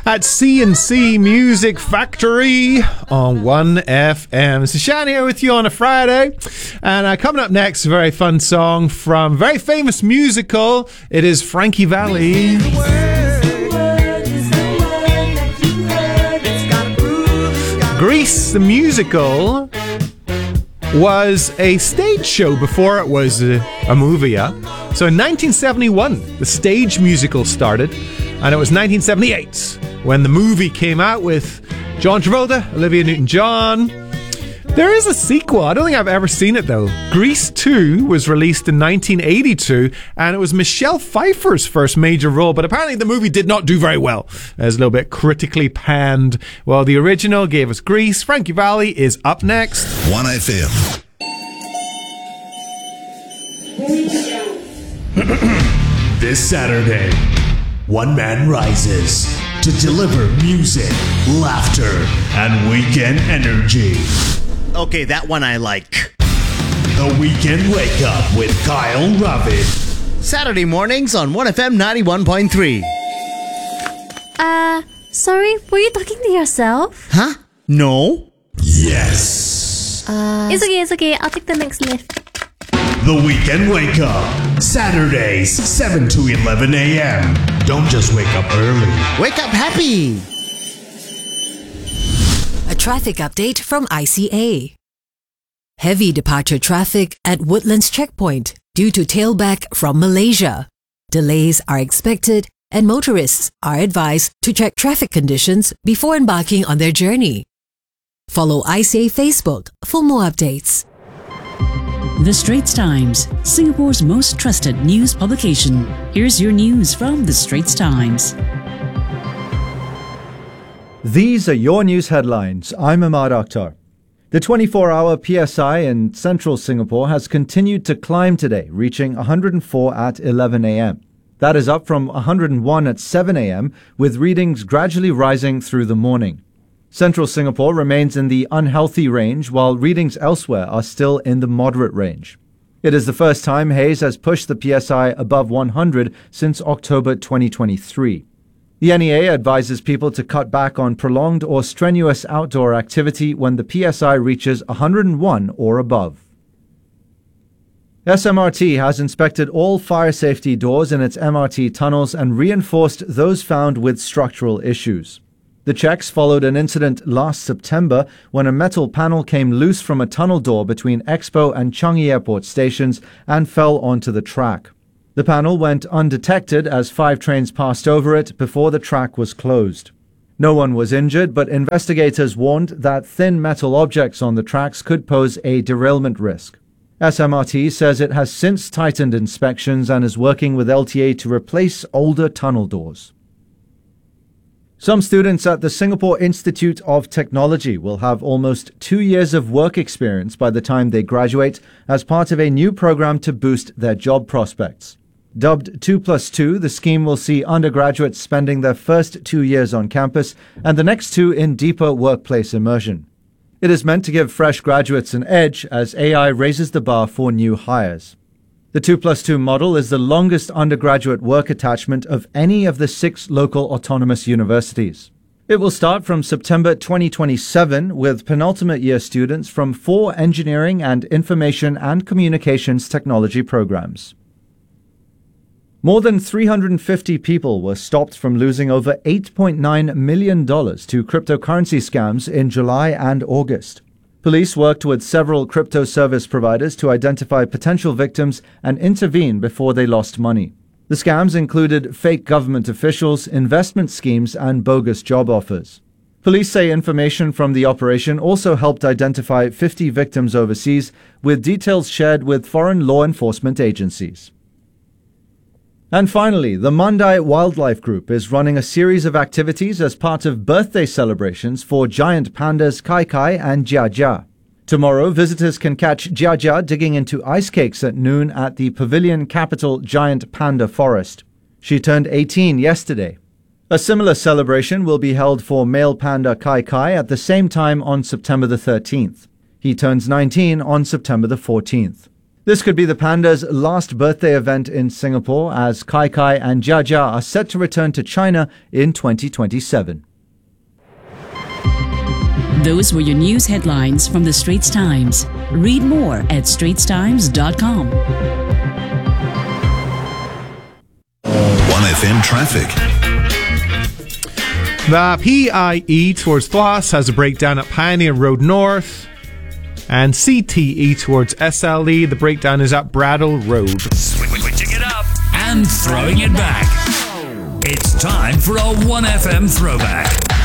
at C&C Music Factory on 1FM. This is Shan here with you on a Friday. And coming up next, a very fun song from a very famous musical. It is Frankie Valli. Grease, the musical, was a stage show before it was a movie. So in 1971, the stage musical started, and it was 1978 when the movie came out with John Travolta, Olivia Newton-John. There is a sequel. I don't think I've ever seen it, though. Grease 2 was released in 1982, and it was Michelle Pfeiffer's first major role, but apparently the movie did not do very well. It was a little bit critically panned. Well, the original gave us Grease. Frankie Valli is up next. 1FM. This Saturday, one man rises to deliver music, laughter, and weekend energy. Okay, that one I like. The Weekend Wake Up with Kyle Ravid. Saturday mornings on 1FM 91.3. Sorry, were you talking to yourself? Huh? No? Yes. It's okay. I'll take the next lift. The Weekend Wake Up. Saturdays, 7 to 11 a.m. Don't just wake up early. Wake up happy! A traffic update from ICA. Heavy departure traffic at Woodlands Checkpoint due to tailback from Malaysia. Delays are expected and motorists are advised to check traffic conditions before embarking on their journey. Follow ICA Facebook for more updates. The Straits Times, Singapore's most trusted news publication. Here's your news from The Straits Times. These are your news headlines. I'm Ahmad Akhtar. The 24-hour PSI in central Singapore has continued to climb today, reaching 104 at 11 a.m. That is up from 101 at 7 a.m., with readings gradually rising through the morning. Central Singapore remains in the unhealthy range, while readings elsewhere are still in the moderate range. It is the first time haze has pushed the PSI above 100 since October 2023. The NEA advises people to cut back on prolonged or strenuous outdoor activity when the PSI reaches 101 or above. SMRT has inspected all fire safety doors in its MRT tunnels and reinforced those found with structural issues. The checks followed an incident last September when a metal panel came loose from a tunnel door between Expo and Changi Airport stations and fell onto the track. The panel went undetected as 5 trains passed over it before the track was closed. No one was injured, but investigators warned that thin metal objects on the tracks could pose a derailment risk. SMRT says it has since tightened inspections and is working with LTA to replace older tunnel doors. Some students at the Singapore Institute of Technology will have almost 2 years of work experience by the time they graduate as part of a new program to boost their job prospects. Dubbed 2+2, the scheme will see undergraduates spending their first 2 years on campus and the next 2 in deeper workplace immersion. It is meant to give fresh graduates an edge as AI raises the bar for new hires. The 2+2 model is the longest undergraduate work attachment of any of the 6 local autonomous universities. It will start from September 2027 with penultimate year students from 4 engineering and information and communications technology programs. More than 350 people were stopped from losing over $8.9 million to cryptocurrency scams in July and August. Police worked with several crypto service providers to identify potential victims and intervene before they lost money. The scams included fake government officials, investment schemes, and bogus job offers. Police say information from the operation also helped identify 50 victims overseas, with details shared with foreign law enforcement agencies. And finally, the Mandai Wildlife Group is running a series of activities as part of birthday celebrations for giant pandas Kai Kai and Jia Jia. Tomorrow, visitors can catch Jia Jia digging into ice cakes at noon at the Pavilion Capital Giant Panda Forest. She turned 18 yesterday. A similar celebration will be held for male panda Kai Kai at the same time on September the 13th. He turns 19 on September the 14th. This could be the panda's last birthday event in Singapore, as Kai Kai and Jia Jia are set to return to China in 2027. Those were your news headlines from the Straits Times. Read more at straitstimes.com. 1FM traffic. The PIE towards Thlas has a breakdown at Pioneer Road North. And CTE towards SLE, the breakdown is at Bradle Road. Switching it up and throwing it back. It's time for a 1FM throwback.